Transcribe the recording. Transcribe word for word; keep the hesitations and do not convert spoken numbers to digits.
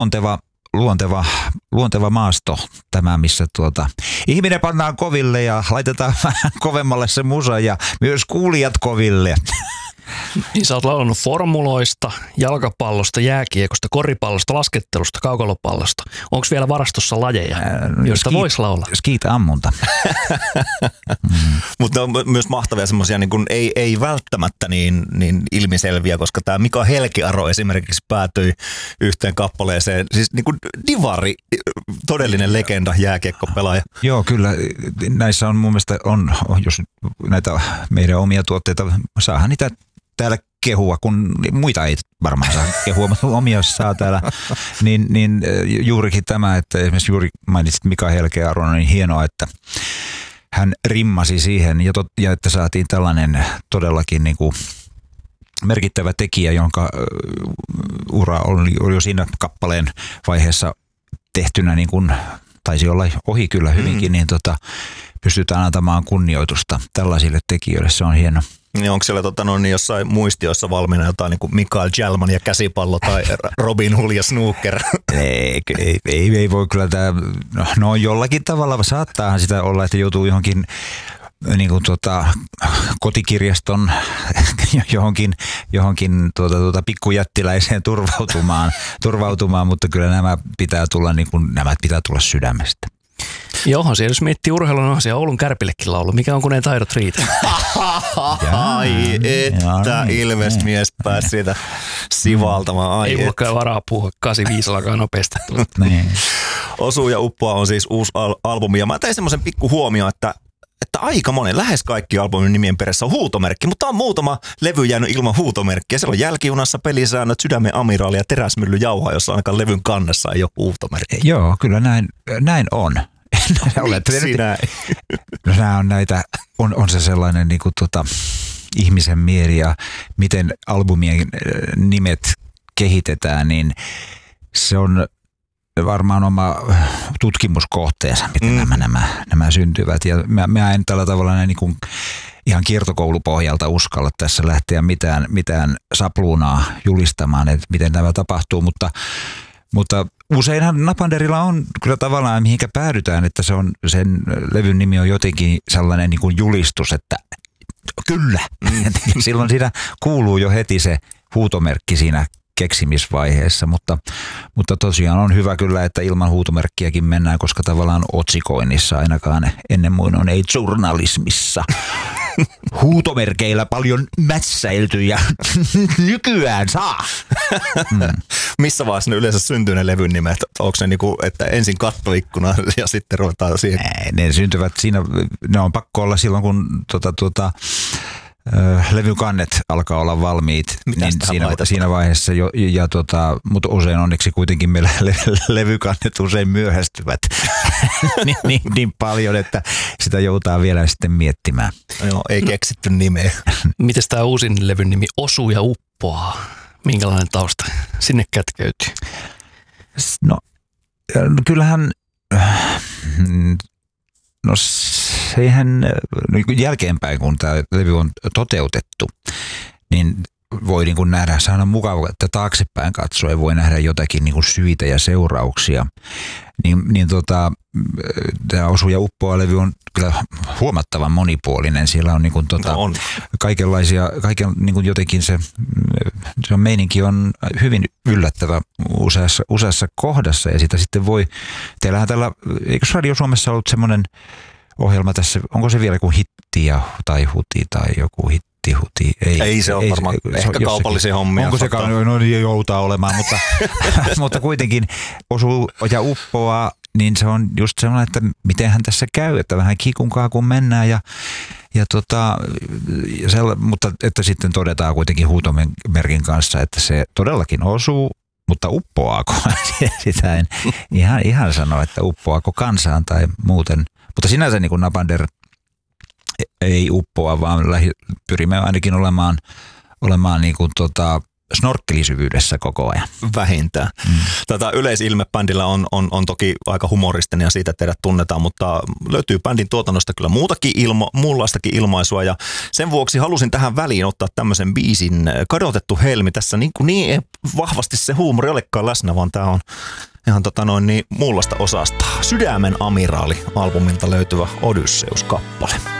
luonteva, luonteva, luonteva maasto tämä, missä tuota, ihminen pannaan koville ja laitetaan vähän kovemmalle se musa ja myös kuulijat koville. Niin sä oot laulanut formuloista, jalkapallosta, jääkiekosta, koripallosta, laskettelusta, kaukalopallosta. Onko vielä varastossa lajeja, äh, joista skiit, voisi laulaa? Skiit-ammunta. mm. Mutta on myös mahtavia semmoisia, niin kuin ei, ei välttämättä niin, niin ilmiselviä, koska tämä Mika Helkiaro esimerkiksi päätyi yhteen kappaleeseen. Siis niin kuin divari, todellinen legenda, jääkiekkopelaaja. Joo, kyllä. Näissä on mun mielestä, on, jos näitä meidän omia tuotteita, saahan niitä täällä kehua, kun muita ei varmaan saa kehua, mutta omia saa täällä, niin, niin juurikin tämä, että esimerkiksi juuri mainitsit Mika Helkiaron, niin hienoa, että hän rimmasi siihen ja, tot, ja että saatiin tällainen todellakin niin kuin merkittävä tekijä, jonka ura oli, oli jo siinä kappaleen vaiheessa tehtynä, niin kuin, taisi olla ohi kyllä hyvinkin, mm. niin tota, pystytään antamaan kunnioitusta tällaisille tekijöille, se on hieno. Niin onko siellä tota, no, niin jossain muistiossa valmiina jotain niin kuin Mikael Jalman ja käsipallo tai Robin Hood ja snooker? Ei, ei, ei, ei voi kyllä tämä, no, no jollakin tavalla saattaahan sitä olla, että joutuu johonkin niin kuin tuota, kotikirjaston johonkin, johonkin tuota, tuota, pikkujättiläiseen turvautumaan, turvautumaan, mutta kyllä nämä pitää tulla, niin kuin, nämä pitää tulla sydämestä. Joo, siellä jos miettii urheilun, on siellä Oulun Kärpillekin laulu. Mikä on, kun ne taidot riitä? Ai, että Ilves-mies pääsi siitä sivaltamaan. Ei mullakaan varaa puhua kahdeksankymmentäviisi alkaa nopeasti. Osuu ja uppoa on siis uusi al- albumi. Ja mä tein semmoisen pikku huomio, että että aika monen, lähes kaikki albumin nimien perässä on huutomerkki, mutta on muutama levy jäänyt ilman huutomerkkiä. Siellä on Jälkijunassa, Pelisäännöt, Sydämen amiraali ja Teräsmylly jauhaa, jossa ainakaan levyn kannessa ei ole huutomerkki. Joo, kyllä näin, näin on. Miksi näin? No, nämä on näitä, on, on se sellainen niin kuin tota, ihmisen mieli ja miten albumien nimet kehitetään, niin se on varmaan oma tutkimuskohteensa, miten mm. nämä, nämä, nämä syntyvät. Ja mä, mä en tällä tavalla näin niin kuin ihan kiertokoulupohjalta uskalla tässä lähteä mitään, mitään sapluunaa julistamaan, että miten tämä tapahtuu, mutta, mutta useinhan Napanderilla on kyllä tavallaan mihinkä päädytään, että se on, sen levyn nimi on jotenkin sellainen niin kuin julistus, että kyllä. Mm. Silloin siinä kuuluu jo heti se huutomerkki siinä keksimisvaiheessa, mutta, mutta tosiaan on hyvä kyllä, että ilman huutomerkkiäkin mennään, koska tavallaan otsikoinnissa ainakaan ennen muinoin ei journalismissa huutomerkeillä paljon mätsäilty ja nykyään saa. Mm. Missä vaiheessa ne yleensä syntyy ne levyn nimet? Onko ne niinku, että ensin kattoikkuna ja sitten ruvetaan siihen? Ne, ne syntyvät siinä, ne on pakko olla silloin, kun tota, tota, levykannet alkaa olla valmiit, niin siinä, siinä vaiheessa jo, ja, ja tota, mutta usein onneksi kuitenkin meillä le, levykannet usein myöhästyvät niin, niin, niin paljon, että sitä joutaa vielä sitten miettimään. Joo, ei keksitty nimeä. Mites tämä uusin levyn nimi Osuu ja uppoaa? Minkälainen tausta sinne kätkeytyy? No kyllähän no seihän jälkeenpäin, kun tämä levy on toteutettu, niin voi niin kuin nähdä, se on mukava, että taaksepäin katsoen voi nähdä jotakin niin kuin syitä ja seurauksia. Niin, niin tota, tämä Osuu ja uppoa -levy on kyllä huomattavan monipuolinen. Siellä on, niin kuin tota, on. kaikenlaisia, kaiken, niin kuin jotenkin se, se on meininki on hyvin yllättävä useassa, useassa kohdassa. Ja sitä sitten voi, teillähän tällä, eikö Radio Suomessa ollut semmoinen ohjelma tässä, onko se vielä joku hitti ja, tai huti tai joku hitti? Huti. Ei, ei se ole ei, varmaan, se, ehkä kaupallisia hommia. Onko se, no niin joutaa olemaan, mutta, mutta kuitenkin Osuu ja uppoaa, niin se on just sellainen, että mitenhän tässä käy, että vähän kikunkaa kun mennään ja, ja tota, sella, mutta että sitten todetaan kuitenkin huutomerkin kanssa, että se todellakin osuu, mutta uppoaako? Sitä en ihan, ihan sano, että uppoaako kansaan tai muuten, mutta sinänsä niin kuin Napander ei uppoa, vaan lähi, pyrimme ainakin olemaan, olemaan niin kuin tota, snorkkelisyvyydessä koko ajan. Vähintään. Mm. Tätä yleisilme bändillä on, on, on toki aika humoristinen ja siitä teidät tunnetaan, mutta löytyy bändin tuotannosta kyllä muutakin ilmo, muunlaistakin ilmaisua ja sen vuoksi halusin tähän väliin ottaa tämmöisen biisin Kadotettu helmi. Tässä niin, kuin niin ei vahvasti se huumori olekaan läsnä, vaan tämä on ihan tota noin niin muunlaista osasta. Sydämen amiraali -albumilta löytyvä Odysseus-kappale.